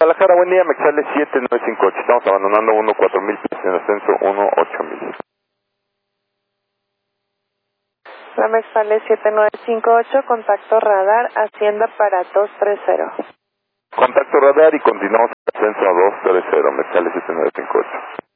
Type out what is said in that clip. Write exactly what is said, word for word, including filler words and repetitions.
Guadalajara, buen día, Mexale siete nueve cinco ocho. Estamos abandonando uno cuatro mil pies en ascenso uno ocho mil. La Mexale siete nueve cinco ocho, contacto radar, hacienda para dos tres cero. Contacto radar y continuamos ascenso a dos tres cero, Mexale siete nueve cinco ocho.